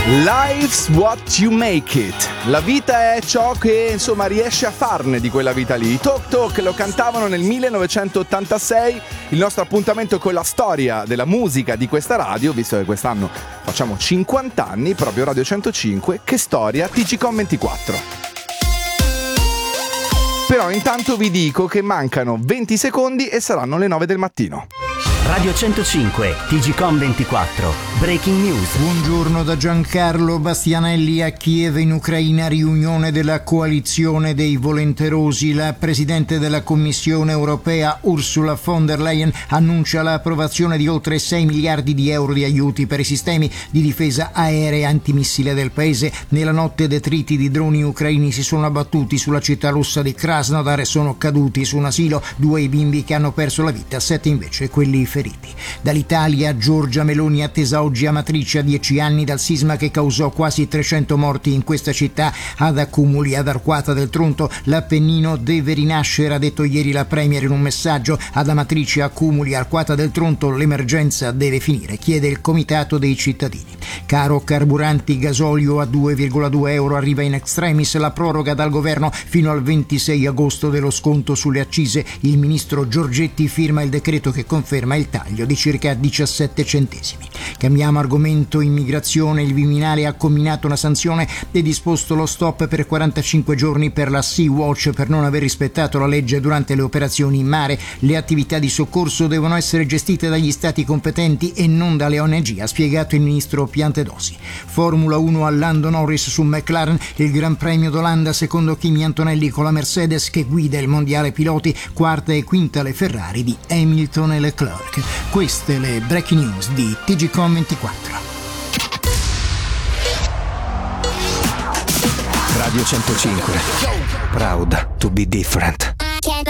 Life's what you make it. La vita è ciò che insomma riesce a farne di quella vita lì. I Talk Talk lo cantavano nel 1986. Il nostro appuntamento con la storia della musica di questa radio, visto che quest'anno facciamo 50 anni, proprio Radio 105. Che storia, TGcom 24. Però intanto vi dico che mancano 20 secondi e saranno le 9 del mattino. Radio 105, TGcom 24, Breaking News. Buongiorno da Giancarlo Bastianelli. A Kiev in Ucraina, riunione della coalizione dei volenterosi. La Presidente della Commissione europea Ursula von der Leyen annuncia l'approvazione di oltre 6 miliardi di euro di aiuti per i sistemi di difesa aerea antimissile del paese. Nella notte detriti di droni ucraini si sono abbattuti sulla città russa di Krasnodar e sono caduti su un asilo. 2 i bimbi che hanno perso la vita, 7 invece quelli feriti. Dall'Italia, Giorgia Meloni attesa oggi a Amatrice a 10 anni dal sisma che causò quasi 300 morti in questa città. Ad Accumuli, ad Arquata del Tronto, l'Appennino deve rinascere, ha detto ieri la Premier in un messaggio. Ad Amatrice, Accumuli, Arquata del Tronto, l'emergenza deve finire, chiede il Comitato dei cittadini. Caro carburanti, gasolio a 2,2 euro, arriva in extremis la proroga dal governo fino al 26 agosto dello sconto sulle accise. Il ministro Giorgetti firma il decreto che conferma il taglio di circa 17 centesimi. Cambiamo argomento: immigrazione. Il Viminale ha comminato una sanzione e disposto lo stop per 45 giorni per la Sea-Watch per non aver rispettato la legge durante le operazioni in mare. Le attività di soccorso devono essere gestite dagli stati competenti e non dalle ONG, ha spiegato il ministro Piantedosi. Formula 1 a Lando Norris su McLaren, il Gran Premio d'Olanda secondo Kimi Antonelli con la Mercedes che guida il mondiale piloti, quarta e quinta le Ferrari di Hamilton e Leclerc. Queste le breaking news di TGcom 24. Radio 105. Proud to be different.